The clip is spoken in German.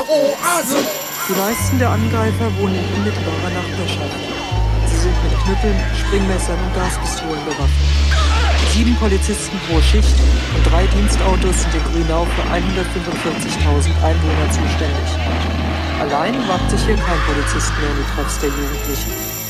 Oase. Die meisten der Angreifer wohnen in unmittelbarer Nachbarschaft. Sie sind mit Knüppeln, Springmessern und Gaspistolen bewaffnet. 7 Polizisten pro Schicht und 3 Dienstautos sind in Grünau für 145.000 Einwohner zuständig. Allein wagt sich hier kein Polizist mehr in die Treffs der Jugendlichen.